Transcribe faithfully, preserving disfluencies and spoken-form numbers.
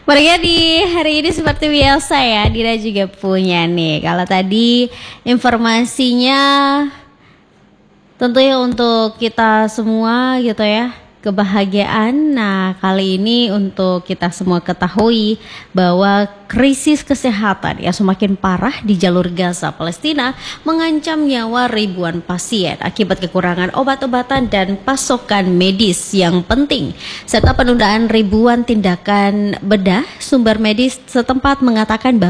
Mereka di hari ini seperti biasa ya, Dira juga punya nih. Kalau tadi informasinya tentunya untuk kita semua gitu ya, kebahagiaan. Nah kali ini untuk kita semua ketahui bahwa krisis kesehatan yang semakin parah di jalur Gaza Palestina mengancam nyawa ribuan pasien akibat kekurangan obat-obatan dan pasokan medis yang penting serta penundaan ribuan tindakan bedah. Sumber medis setempat mengatakan bahwa